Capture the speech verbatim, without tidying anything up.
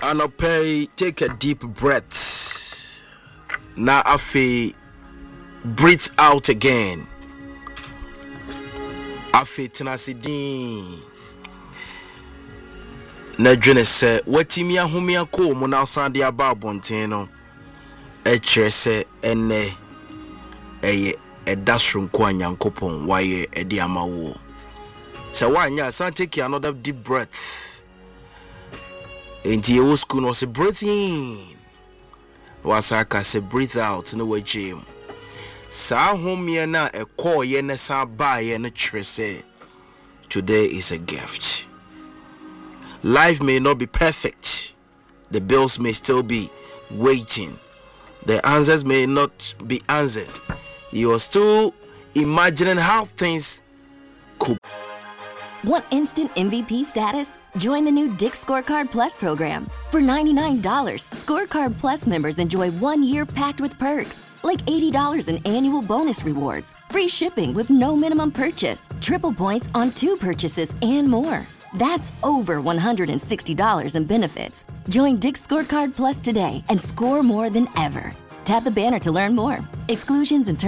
Anopay, take a deep breath. Now afe breathe out again. Afe tenasidin. Na dwene se watimi ahome akọ mu na asande aba abonten no. E kire se enne eye edasronko anyankopon waye edi amawo. Se wanya san take another deep breath. Enti ye school no say breathe in. Wasaka say breathe out no way jam. Sa home na e call ye na sa ba ye na kire se today is a gift. Life may not be perfect. The bills may still be waiting. The answers may not be answered. You are still imagining how things could. Want instant M V P status? Join the new Dick's Scorecard Plus program. For ninety-nine dollars, Scorecard Plus members enjoy one year packed with perks, like eighty dollars in annual bonus rewards, free shipping with no minimum purchase, triple points on two purchases, and more. That's over one hundred sixty dollars in benefits. Join Dick's Scorecard Plus today and score more than ever. Tap the banner to learn more. Exclusions and terms